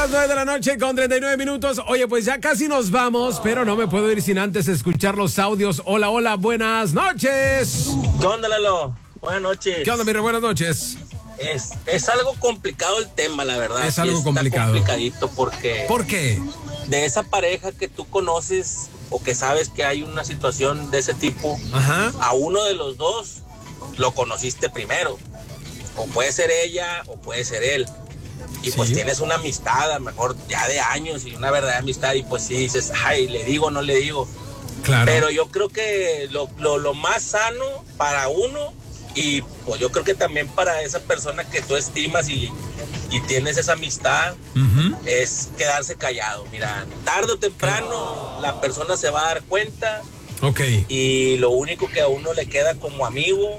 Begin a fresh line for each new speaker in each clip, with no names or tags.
las 9 de la noche con 39 minutos. Oye, pues ya casi nos vamos, pero no me puedo ir sin antes escuchar los audios. Hola, hola, buenas noches.
¿Qué onda, Lalo? Buenas noches.
¿Qué onda, mire? Buenas noches.
Es algo complicado el tema, la verdad.
Es algo complicado.
Complicadito porque...
¿Por qué?
De esa pareja que tú conoces o que sabes que hay una situación de ese tipo,
Ajá.
a uno de los dos lo conociste primero. O puede ser ella o puede ser él. Y
Sí.
pues tienes una amistad, a lo mejor ya de años y una verdadera amistad, y pues sí dices, ay, le digo, no le digo.
Claro.
Pero yo creo que lo más sano para uno, y pues yo creo que también para esa persona que tú estimas y tienes esa amistad,
Ujú.
es quedarse callado. Mira, tarde o temprano la persona se va a dar cuenta,
Ok.
y lo único que a uno le queda como amigo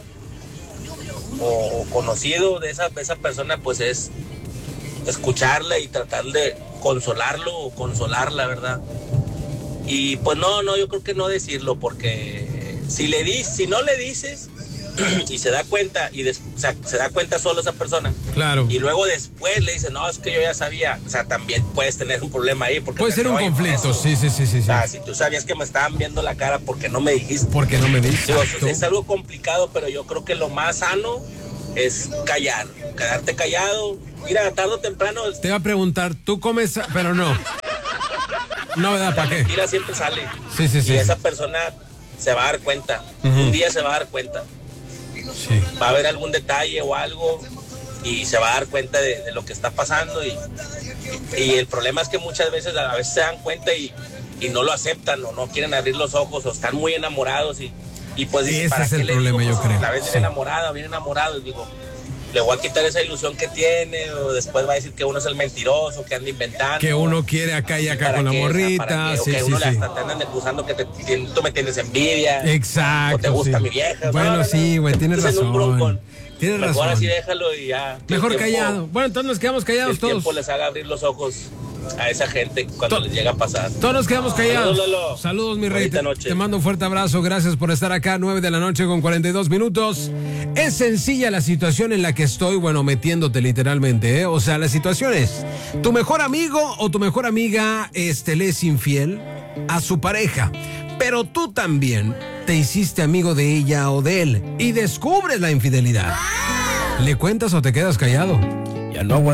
o conocido de esa persona, pues es escucharla y tratar de consolarlo o consolarla, ¿verdad? Y pues no, yo creo que no decirlo, porque si no le dices y se da cuenta, o sea, se da cuenta solo esa persona,
Claro.
y luego después le dice, no, es que yo ya sabía, o sea, también puedes tener un problema ahí. Porque
Puede ser un
"Oye,
conflicto,
eso".
sí.
O sea, si tú sabías que me estaban viendo la cara, porque no me dijiste.
Porque no me dices.
Digo, es algo complicado, pero yo creo que lo más sano es quedarte callado. Mira, tarde o temprano
Te iba a preguntar, ¿tú comes? Pero no. No, ¿verdad?
la
¿Para qué?
mentira siempre sale.
Sí.
Y esa persona se va a dar cuenta.
Ujú.
Un día se va a dar cuenta.
Sí.
Va a haber algún detalle o algo y se va a dar cuenta de lo que está pasando. Y el problema es que muchas veces se dan cuenta y no lo aceptan, o no quieren abrir los ojos, o están muy enamorados y pues dicen,
Ese
¿para
es
qué
el
le
problema,
digo?
yo creo.
La vez
Sí.
bien enamorado, y digo, le voy a quitar esa ilusión que tiene, o después va a decir que uno es el mentiroso, que anda inventando.
Que uno quiere acá y acá
¿Para
con la
qué? O sea,
morrita.
¿para qué? O
Sí,
que
sí,
uno
sí.
hasta te andan acusando que tú me tienes envidia.
Exacto.
O te gusta
sí.
mi vieja.
Bueno, sí, güey, tienes
Estás en un
razón.
broncón.
Tienes
Mejor
razón.
así déjalo y ya. Que
Mejor
el tiempo-
callado. Bueno, entonces nos quedamos callados
El
todos.
tiempo les haga abrir los ojos a esa gente cuando les llega a pasar.
Todos nos quedamos callados.
Saludos, Lalo.
Saludos, mi rey.
Bonita
Te,
noche.
te mando un fuerte abrazo. Gracias por estar acá. 9 de la noche con 42 minutos. Es sencilla la situación en la que estoy, bueno, metiéndote literalmente, ¿eh? O sea, la situación es, tu mejor amigo o tu mejor amiga le es infiel a su pareja, pero tú también te hiciste amigo de ella o de él y descubres la infidelidad. ¿Le cuentas o te quedas callado?
Ya no aguanto.